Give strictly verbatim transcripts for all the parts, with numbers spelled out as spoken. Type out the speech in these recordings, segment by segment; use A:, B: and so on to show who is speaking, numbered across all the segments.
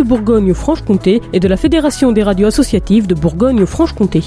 A: de Bourgogne-Franche-Comté et de la Fédération des radios associatives de Bourgogne-Franche-Comté.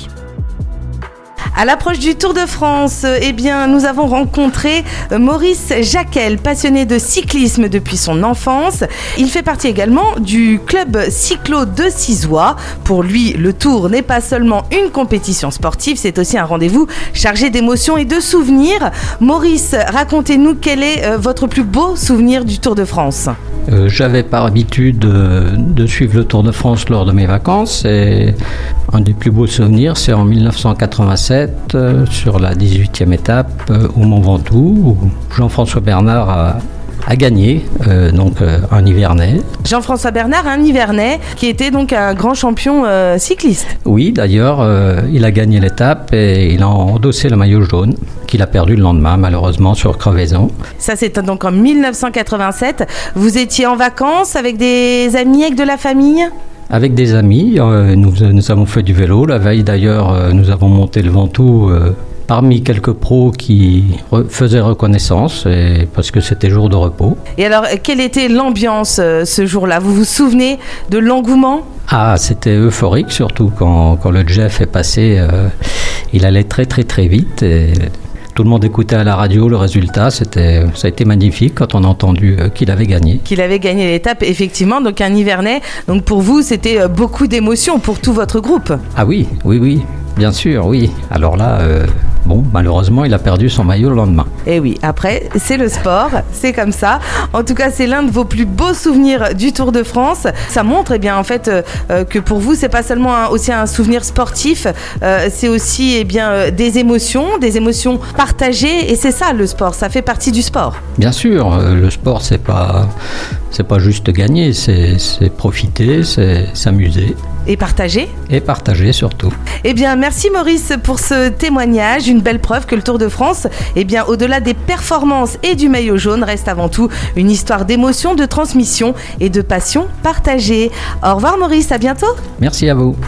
B: À l'approche du Tour de France, eh bien, nous avons rencontré Maurice Jacquel, passionné de cyclisme depuis son enfance. Il fait partie également du club cyclo de Cizois. Pour lui, le Tour n'est pas seulement une compétition sportive, c'est aussi un rendez-vous chargé d'émotions et de souvenirs. Maurice, racontez-nous quel est euh, votre plus beau souvenir du Tour de France.
C: Euh, j'avais par habitude de, de suivre le Tour de France lors de mes vacances et un des plus beaux souvenirs, c'est en dix-neuf cent quatre-vingt-sept, euh, sur la dix-huitième étape euh, au Mont Ventoux, où Jean-François Bernard a, a gagné, euh, donc euh, un Nivernais.
B: Jean-François Bernard, un Nivernais, qui était donc un grand champion euh, cycliste.
C: Oui, d'ailleurs, euh, il a gagné l'étape et il a endossé le maillot jaune, qu'il a perdu le lendemain, malheureusement, sur crevaison.
B: Ça, c'était donc en dix-neuf cent quatre-vingt-sept. Vous étiez en vacances avec des amis, avec de la famille ?
C: Avec des amis, euh, nous, nous avons fait du vélo. La veille, d'ailleurs, euh, nous avons monté le Ventoux euh, parmi quelques pros qui re- faisaient reconnaissance, et, parce que c'était jour de repos.
B: Et alors, quelle était l'ambiance euh, ce jour-là ? Vous vous souvenez de l'engouement ?
C: Ah, c'était euphorique, surtout quand, quand le Jeff est passé. Euh, il allait très, très, très vite. Et tout le monde écoutait à la radio le résultat. C'était, ça a été magnifique quand on a entendu euh, qu'il avait gagné.
B: Qu'il avait gagné l'étape, effectivement. Donc, un Nivernais. Donc, pour vous, c'était euh, beaucoup d'émotions pour tout votre groupe.
C: Ah oui, oui, oui. Bien sûr, oui. Alors là, euh, bon, malheureusement, il a perdu son maillot le lendemain.
B: Et oui, après, c'est le sport, c'est comme ça. En tout cas, c'est l'un de vos plus beaux souvenirs du Tour de France. Ça montre, eh bien, en fait, euh, que pour vous, c'est pas seulement un, aussi un souvenir sportif, euh, c'est aussi, eh bien, euh, des émotions, des émotions partagées. Et c'est ça, le sport. Ça fait partie du sport.
C: Bien sûr, euh, le sport, c'est pas, c'est pas juste gagner, c'est, c'est profiter, c'est s'amuser.
B: Et partager.
C: Et partager surtout.
B: Eh bien, merci Maurice pour ce témoignage, une belle preuve que le Tour de France, eh bien, au-delà des performances et du maillot jaune, reste avant tout une histoire d'émotion, de transmission et de passion partagée. Au revoir Maurice, à bientôt.
C: Merci à vous.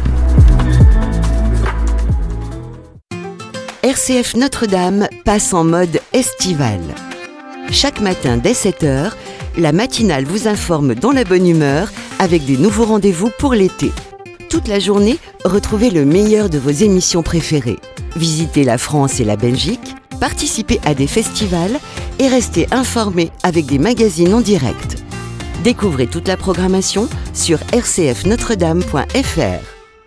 D: R C F Notre-Dame passe en mode estival. Chaque matin dès sept heures, la matinale vous informe dans la bonne humeur avec des nouveaux rendez-vous pour l'été. Toute la journée, retrouvez le meilleur de vos émissions préférées. Visitez la France et la Belgique, participez à des festivals et restez informés avec des magazines en direct. Découvrez toute la programmation sur r c f notre dame point f r.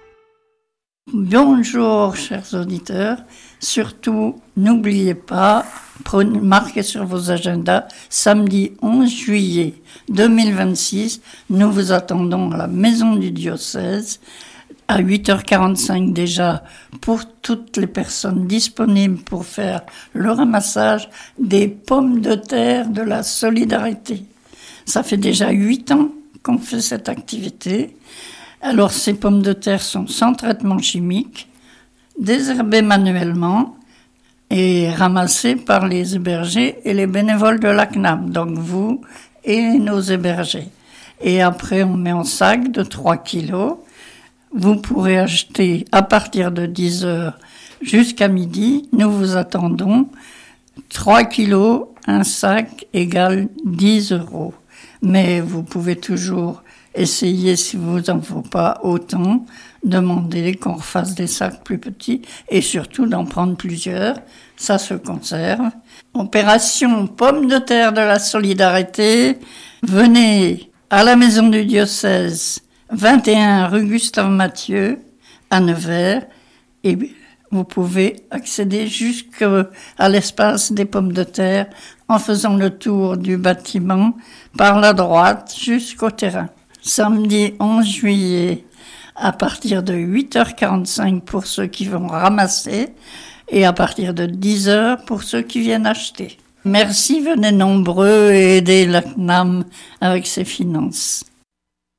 E: Bonjour chers auditeurs, surtout n'oubliez pas, prenez, marquez sur vos agendas, samedi onze juillet deux mille vingt-six, nous vous attendons à la maison du diocèse à huit heures quarante-cinq déjà pour toutes les personnes disponibles pour faire le ramassage des pommes de terre de la solidarité. Ça fait déjà huit ans qu'on fait cette activité. Alors, ces pommes de terre sont sans traitement chimique, désherbées manuellement et ramassées par les hébergés et les bénévoles de l'A C N A M, donc vous et nos hébergés. Et après, on met en sac de trois kilos. Vous pourrez acheter à partir de dix heures jusqu'à midi. Nous vous attendons. trois kilos, un sac égale dix euros. Mais vous pouvez toujours essayez, si vous en faut pas autant, demandez qu'on refasse des sacs plus petits et surtout d'en prendre plusieurs, ça se conserve. Opération Pommes de terre de la solidarité, venez à la maison du diocèse, vingt et un rue Gustave Mathieu, à Nevers, et vous pouvez accéder jusqu'à l'espace des pommes de terre en faisant le tour du bâtiment par la droite jusqu'au terrain. Samedi onze juillet, à partir de huit heures quarante-cinq pour ceux qui vont ramasser et à partir de dix heures pour ceux qui viennent acheter. Merci, venez nombreux et aidez l'A C N A M avec ses finances.